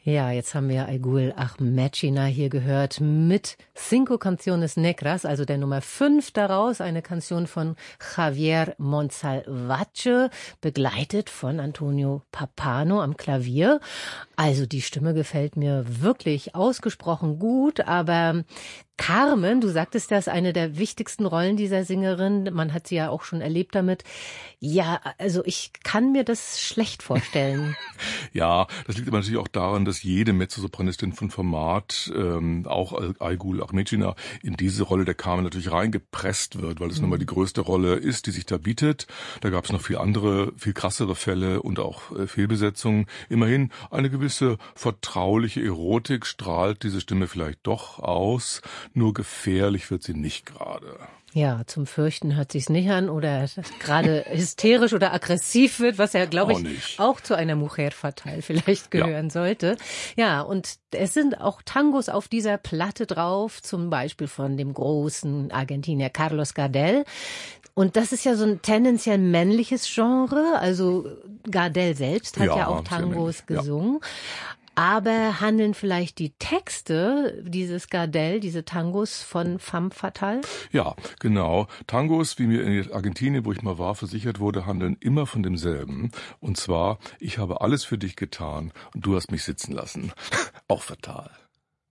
Ja, jetzt haben wir Aigul Ahmedchina hier gehört mit Cinco Canciones Negras, also der Nummer 5 daraus, eine Kantion von Javier Monsalvatge, begleitet von Antonio Pappano am Klavier. Also die Stimme gefällt mir wirklich ausgesprochen gut, aber Carmen, du sagtest, das ist eine der wichtigsten Rollen dieser Sängerin. Man hat sie ja auch schon erlebt damit. Ja, also ich kann mir das schlecht vorstellen. Ja, das liegt aber natürlich auch daran, dass jede Mezzosopranistin von Format, auch Aigul Ahmedchina, in diese Rolle der Carmen natürlich reingepresst wird, weil es nun mal die größte Rolle ist, die sich da bietet. Da gab es noch viel andere, viel krassere Fälle und auch Fehlbesetzungen. Immerhin eine gewisse vertrauliche Erotik strahlt diese Stimme vielleicht doch aus. Nur gefährlich wird sie nicht gerade. Ja, zum Fürchten hört sich's nicht an oder gerade hysterisch oder aggressiv wird, was ja, glaube ich, auch zu einer Mujer Fatal vielleicht gehören sollte. Ja, und es sind auch Tangos auf dieser Platte drauf, zum Beispiel von dem großen Argentinier Carlos Gardel. Und das ist ja so ein tendenziell männliches Genre, also Gardel selbst hat ja auch Tangos gesungen. Aber handeln vielleicht die Texte dieses Gardel, diese Tangos von Femme Fatale? Ja, genau. Tangos, wie mir in Argentinien, wo ich mal war, versichert wurde, handeln immer von demselben. Und zwar, ich habe alles für dich getan und du hast mich sitzen lassen. Auch fatal.